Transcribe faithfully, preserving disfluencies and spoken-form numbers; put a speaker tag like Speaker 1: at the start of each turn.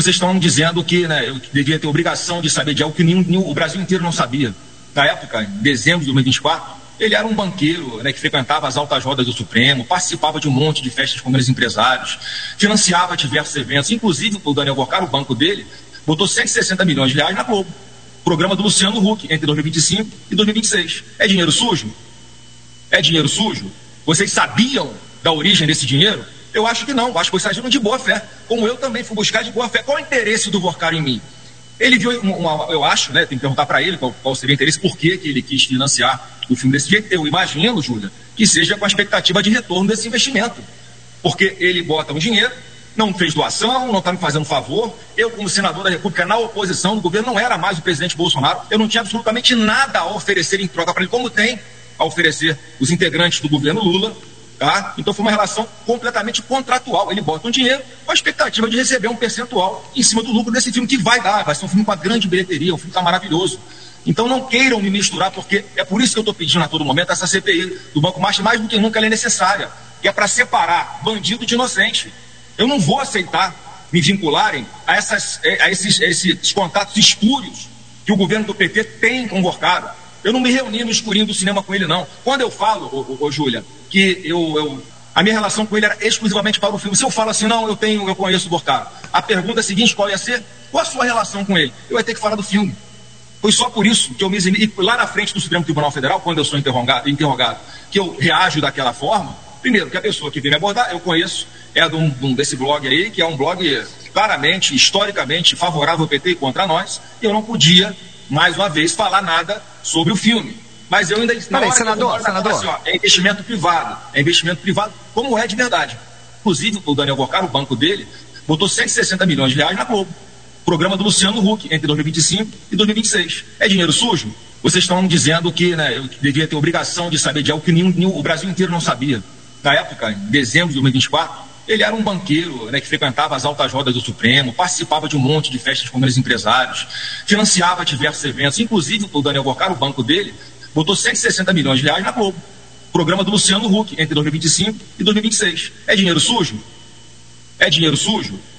Speaker 1: vocês estão dizendo que, né, eu devia ter obrigação de saber de algo que nenhum, nenhum, o Brasil inteiro não sabia. Na época, em dezembro de dois mil e vinte e quatro, ele era um banqueiro, né, que frequentava as altas rodas do Supremo, participava de um monte de festas com grandes empresários, financiava diversos eventos, inclusive o Daniel Gocaro, o banco dele, botou cento e sessenta milhões de reais na Globo. Programa do Luciano Huck, entre dois mil e vinte e cinco e dois mil e vinte e seis. É dinheiro sujo? É dinheiro sujo? Vocês sabiam da origem desse dinheiro? Eu acho que não, acho que vocês agiram de boa fé, como eu também fui buscar de boa fé. Qual é o interesse do Gocaro em mim? Ele viu, uma, uma, eu acho, né, tem que perguntar para ele qual, qual seria o interesse, por que que ele quis financiar o filme desse jeito. Eu imagino, Júlia, que seja com a expectativa de retorno desse investimento. Porque ele bota um dinheiro, não fez doação, não está me fazendo favor. Eu, como senador da República, na oposição do governo, não era mais o presidente Bolsonaro, eu não tinha absolutamente nada a oferecer em troca para ele, como tem a oferecer os integrantes do governo Lula. Tá? Então foi uma relação completamente contratual. Ele bota um dinheiro com a expectativa de receber um percentual em cima do lucro desse filme, que vai dar, vai ser um filme com uma grande bilheteria, um filme que está maravilhoso. Então não queiram me misturar, porque é por isso que eu estou pedindo a todo momento essa C P I do Banco Master, mais do que nunca ela é necessária, que é para separar bandido de inocente. Eu não vou aceitar me vincularem a, essas, a, esses, a esses contatos espúrios que o governo do P T tem com o Gocaro. Eu não me reuni no escurinho do cinema com ele, não. Quando eu falo, ô, ô, ô Júlia, que eu, eu, a minha relação com ele era exclusivamente para o filme, se eu falo assim, não, eu tenho, eu conheço o Gocaro, a pergunta seguinte, qual ia ser? Qual a sua relação com ele? Eu ia ter que falar do filme. Foi só por isso que eu me eximi, e lá na frente do Supremo Tribunal Federal, quando eu sou interrogado, interrogado que eu reajo daquela forma. Primeiro, que a pessoa que veio me abordar, eu conheço, é de um, de um, desse blog aí, que é um blog claramente, historicamente favorável ao P T e contra nós, e eu não podia, mais uma vez, falar nada sobre o filme. Mas eu ainda...
Speaker 2: Peraí, senador, senador.
Speaker 1: Assim, ó, é investimento privado, é investimento privado, como é de verdade. Inclusive, o Daniel Gocaro, o banco dele, botou cento e sessenta milhões de reais na Globo. Programa do Luciano Huck, entre dois mil e vinte e cinco e dois mil e vinte e seis. É dinheiro sujo? Vocês estão dizendo que, né, eu devia ter obrigação de saber de algo que nenhum, nenhum, o Brasil inteiro não sabia. Na época, em dezembro de dois mil e vinte e quatro, ele era um banqueiro, né, que frequentava as altas rodas do Supremo, participava de um monte de festas com grandes empresários, financiava diversos eventos, inclusive o Daniel Gocaro, o banco dele, botou cento e sessenta milhões de reais na Globo. Programa do Luciano Huck, entre dois mil e vinte e cinco e dois mil e vinte e seis. É dinheiro sujo? É dinheiro sujo?